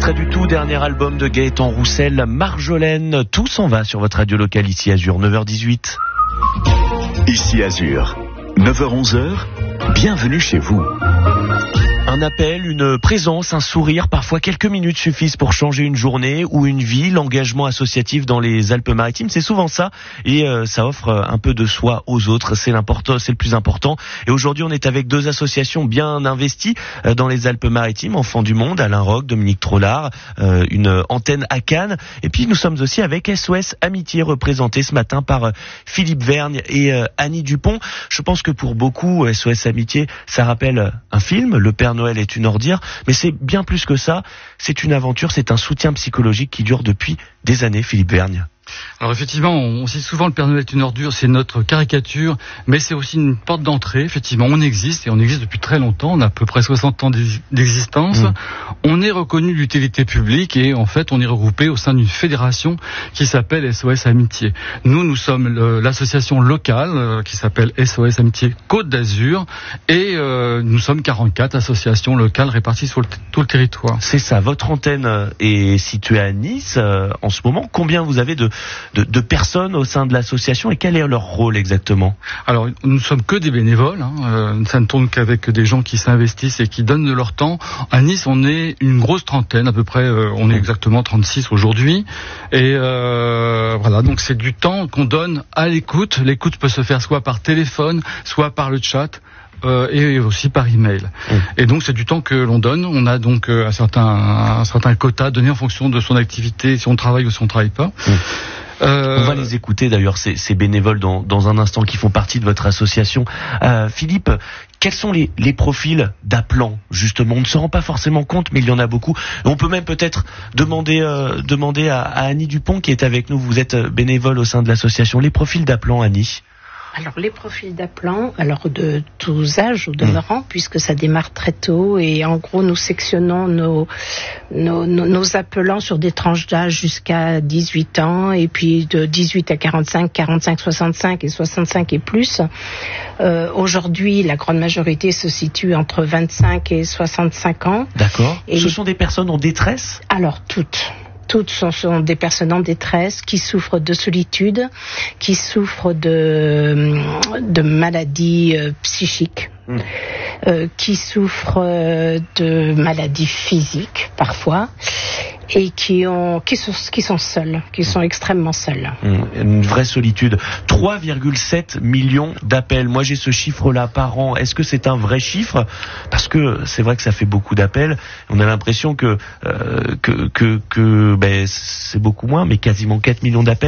Extrait du tout dernier album de Gaëtan Roussel, Marjolaine. Tout s'en va sur votre radio locale ici Azur, 9h18. Ici Azur, 9h-11h, bienvenue chez vous. Un appel, une présence, un sourire, parfois quelques minutes suffisent pour changer une journée ou une vie. L'engagement associatif dans les Alpes-Maritimes, c'est souvent ça, et ça offre un peu de soi aux autres. C'est le plus important. Et aujourd'hui, on est avec deux associations bien investies dans les Alpes-Maritimes, Enfants du Monde, Alain Roch, Dominique Trollard, une antenne à Cannes. Et puis nous sommes aussi avec SOS Amitié, représenté ce matin par Philippe Vergne et Annie Dupont. Je pense que pour beaucoup, SOS Amitié, ça rappelle un film, Le Père Noël est une ordure, mais c'est bien plus que ça. C'est une aventure, c'est un soutien psychologique qui dure depuis des années, Philippe Vergne. Alors effectivement, on cite souvent le Père Noël est une ordure, c'est notre caricature, mais c'est aussi une porte d'entrée. Effectivement, on existe, et on existe depuis très longtemps, on a à peu près 60 ans d'existence. On est reconnu d'utilité publique et en fait, on est regroupé au sein d'une fédération qui s'appelle SOS Amitié. Nous sommes l'association locale qui s'appelle SOS Amitié Côte d'Azur et nous sommes 44 associations locales réparties sur tout le territoire. C'est ça, votre antenne est située à Nice en ce moment. Combien vous avez de personnes au sein de l'association et quel est leur rôle exactement? Alors, nous ne sommes que des bénévoles, ça ne tourne qu'avec des gens qui s'investissent et qui donnent de leur temps. À Nice, on est une grosse trentaine, à peu près, on est exactement 36 aujourd'hui. Et voilà, donc c'est du temps qu'on donne à l'écoute. L'écoute peut se faire soit par téléphone, soit par le chat. Et aussi par email. Et donc c'est du temps que l'on donne. On a donc un certain quota donné en fonction de son activité, si on travaille ou si on travaille pas. On va les écouter d'ailleurs, ces bénévoles dans un instant qui font partie de votre association. Philippe, quels sont les profils d'appelants justement? On ne se rend pas forcément compte, mais il y en a beaucoup. On peut même peut-être demander à Annie Dupont qui est avec nous. Vous êtes bénévole au sein de l'association. Les profils d'appelants, Annie? Alors les profils d'appelants, alors de tous âges au demeurant, puisque ça démarre très tôt et en gros nous sectionnons nos appelants sur des tranches d'âge jusqu'à 18 ans et puis de 18 à 45, 65 et 65 et plus. Aujourd'hui, la grande majorité se situe entre 25 et 65 ans. D'accord. Et ce sont des personnes en détresse? Alors toutes sont des personnes en détresse qui souffrent de solitude, qui souffrent de maladies psychiques, qui souffrent de maladies physiques parfois, et qui sont seuls, qui sont extrêmement seuls. Une vraie solitude. 3,7 millions d'appels. Moi, j'ai ce chiffre-là par an. Est-ce que c'est un vrai chiffre? Parce que c'est vrai que ça fait beaucoup d'appels. On a l'impression que c'est beaucoup moins, mais quasiment 4 millions d'appels.